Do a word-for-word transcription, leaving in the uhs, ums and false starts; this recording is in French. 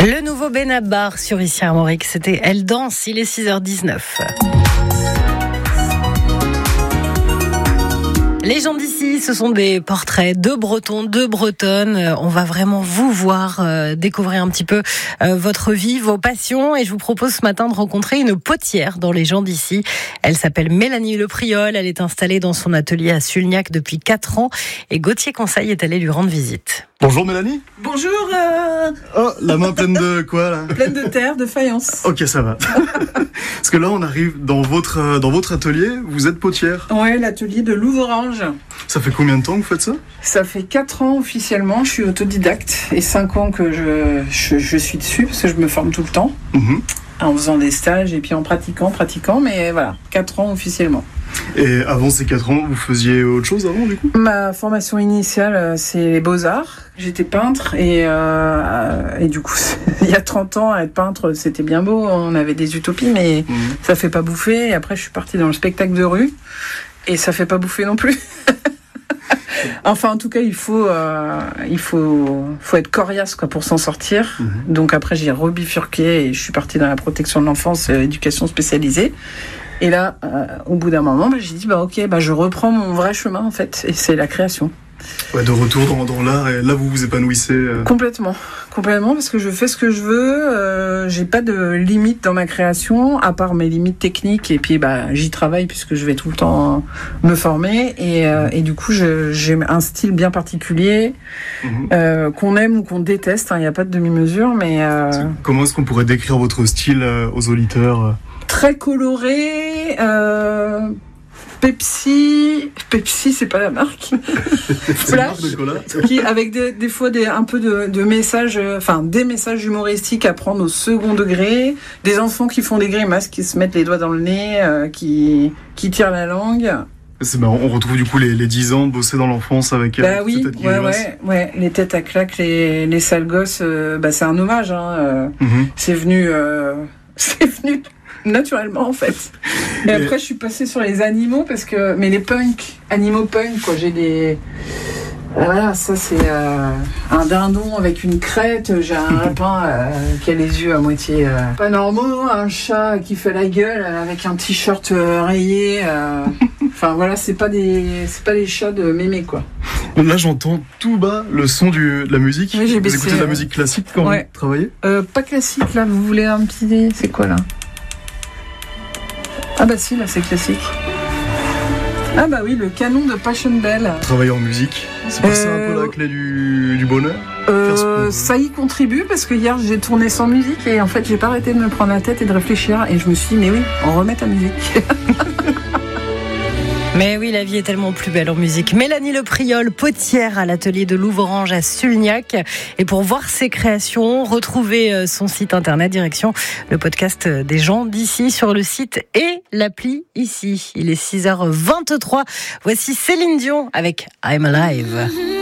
Le nouveau Benabar sur Ici Armorique, c'était Elle danse, il est six heures dix-neuf. Les gens d'ici, ce sont des portraits de Bretons, de Bretonnes. On va vraiment vous voir, euh, découvrir un petit peu euh, votre vie, vos passions. Et je vous propose ce matin de rencontrer une potière dans les gens d'ici. Elle s'appelle Mélanie Lepriol. Elle est installée dans son atelier à Sulgnac depuis quatre ans. Et Gauthier Conseil est allé lui rendre visite. Bonjour Mélanie. Bonjour. Euh... Oh, la main pleine de quoi là? Pleine de terre, de faïence. Ok, ça va. Parce que là, on arrive dans votre dans votre atelier. Vous êtes potière. Ouais, l'atelier de Louvrange. Ça fait combien de temps que vous faites ça? Ça fait quatre ans officiellement. Je suis autodidacte et cinq ans que je, je je suis dessus parce que je me forme tout le temps. Mmh. En faisant des stages et puis en pratiquant, pratiquant. Mais voilà, quatre ans officiellement. Et avant ces quatre ans, vous faisiez autre chose avant du coup? Ma formation initiale, c'est les beaux-arts. J'étais peintre et, euh, et du coup, il y a trente ans, être peintre, c'était bien beau. On avait des utopies, mais mmh. ça fait pas bouffer. Et après, je suis partie dans le spectacle de rue et ça fait pas bouffer non plus. Enfin, en tout cas, il faut, euh, il faut, faut être coriace quoi, pour s'en sortir. Mmh. Donc après, j'ai rebifurqué et je suis partie dans la protection de l'enfance, euh, éducation spécialisée. Et là, euh, au bout d'un moment, bah, j'ai dit, bah, ok, bah, je reprends mon vrai chemin, en fait, et c'est la création. Ouais, de retour dans, dans l'art, et là, vous vous épanouissez euh... Complètement, complètement, parce que je fais ce que je veux, euh, j'ai pas de limite dans ma création, à part mes limites techniques, et puis bah, j'y travaille, puisque je vais tout le temps me former, et, euh, et du coup, je, j'ai un style bien particulier, mmh. euh, qu'on aime ou qu'on déteste, il hein, n'y a pas de demi-mesure, mais... Euh... Comment est-ce qu'on pourrait décrire votre style euh, aux auditeurs euh... Très coloré, euh, Pepsi, Pepsi c'est pas la marque, Flash, qui avec des, des fois des, un peu de, de messages, enfin des messages humoristiques à prendre au second degré, des enfants qui font des grimaces, qui se mettent les doigts dans le nez, euh, qui, qui tirent la langue. C'est marrant, on retrouve du coup les, les dix ans bossés dans l'enfance avec bah euh, oui, cette tête ouais, ouais, ouais, les têtes à claques, les, les sales gosses, euh, bah c'est un hommage, hein, euh, mm-hmm. c'est venu, euh, c'est venu naturellement en fait. Et, et après je suis passée sur les animaux parce que mais les punks, animaux punk quoi, j'ai des voilà, ça c'est euh, un dindon avec une crête, j'ai un lapin euh, qui a les yeux à moitié euh, pas normaux, un chat qui fait la gueule avec un t-shirt euh, rayé euh, enfin voilà, c'est pas des c'est pas des chats de mémé quoi. Là j'entends tout bas le son du, de la musique. Oui, j'ai vous baissé, écoutez de la musique classique quand ouais. vous travaillez? euh, Pas classique là, vous voulez un petit... C'est quoi là? Ah bah si, là c'est classique. Ah bah oui, le canon de Passchendaele. Travailler en musique, c'est pas euh... ça un peu la clé du, du bonheur? euh, Ça y contribue parce que hier j'ai tourné sans musique et en fait j'ai pas arrêté de me prendre la tête et de réfléchir et je me suis dit mais oui, on remet ta musique. Mais oui, la vie est tellement plus belle en musique. Mélanie Lepriol, potière à l'atelier de Louvrange à Sulgnac. Et pour voir ses créations, retrouvez son site internet, direction le podcast des gens d'ici sur le site et l'appli ici. Il est six heures vingt-trois. Voici Céline Dion avec I'm Alive.